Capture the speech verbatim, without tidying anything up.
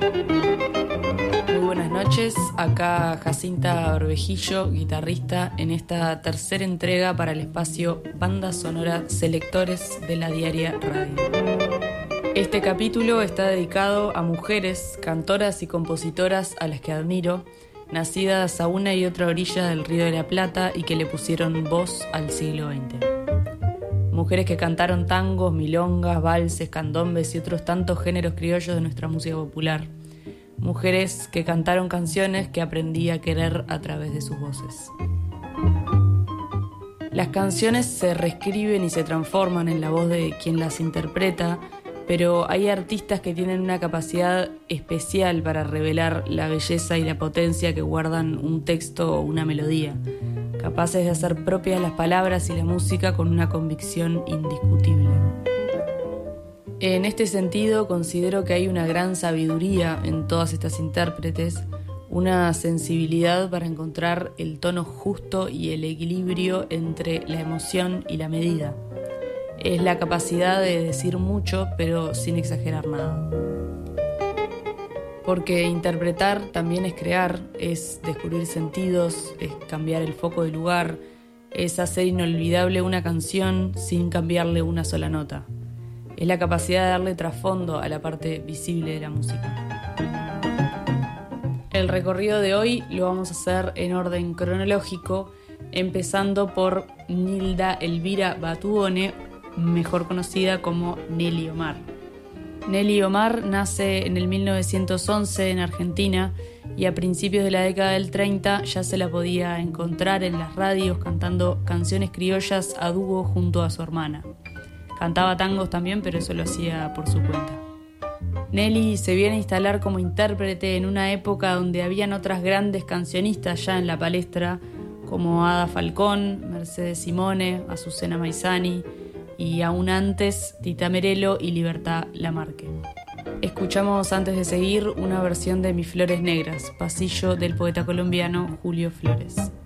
Muy buenas noches, acá Jacinta Orbejillo, guitarrista, en esta tercera entrega para el espacio Banda Sonora Selectores de la Diaria Radio. Este capítulo está dedicado a mujeres, cantoras y compositoras a las que admiro, nacidas a una y otra orilla del Río de la Plata y que le pusieron voz al siglo veinte. Mujeres que cantaron tangos, milongas, valses, candombes y otros tantos géneros criollos de nuestra música popular. Mujeres que cantaron canciones que aprendí a querer a través de sus voces. Las canciones se reescriben y se transforman en la voz de quien las interpreta, pero hay artistas que tienen una capacidad especial para revelar la belleza y la potencia que guardan un texto o una melodía, capaces de hacer propias las palabras y la música con una convicción indiscutible. En este sentido, considero que hay una gran sabiduría en todas estas intérpretes, una sensibilidad para encontrar el tono justo y el equilibrio entre la emoción y la medida. Es la capacidad de decir mucho, pero sin exagerar nada. Porque interpretar también es crear, es descubrir sentidos, es cambiar el foco de lugar, es hacer inolvidable una canción sin cambiarle una sola nota. Es la capacidad de darle trasfondo a la parte visible de la música. El recorrido de hoy lo vamos a hacer en orden cronológico, empezando por Nilda Elvira Batuone, mejor conocida como Nelly Omar. Nelly Omar nace en el mil novecientos once en Argentina y a principios de la década del treinta ya se la podía encontrar en las radios cantando canciones criollas a dúo junto a su hermana. Cantaba tangos también, pero eso lo hacía por su cuenta. Nelly se viene a instalar como intérprete en una época donde habían otras grandes cancionistas ya en la palestra, como Ada Falcón, Mercedes Simone, Azucena Maizani y aún antes Tita Merelo y Libertad Lamarque. Escuchamos antes de seguir una versión de Mis Flores Negras, pasillo del poeta colombiano Julio Flores.